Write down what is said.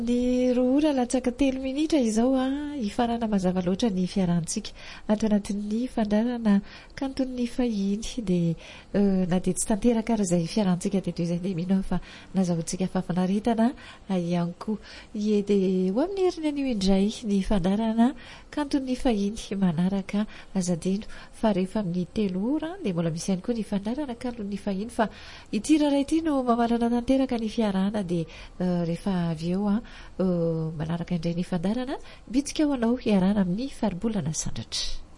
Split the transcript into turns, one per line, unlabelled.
Ny roa ora latsaka 3 minitra izao hifarana mazava loatra ny fiarahantsika ato anatin'ny fandarana kanton'ny fahiny dia na dia tsy tanteraka ary izay fiarahantsika teto izay dia mino fa nazahoantsika fafinaretana ihany koa dia ho amin'ny heriny anio indray ny fandarana kanton'ny fahiny manaraka azadino fa rehefa amin'ny 3 ora dia mbola misy ihany koa ny fandarana kanton'ny fahiny fa ity raray ity no mamarana tanteraka ny fiarahana dia rehefa avy eo manaraka indray ny fandarana bitsika ho anao hiarana amin'ny faribolana sandratra.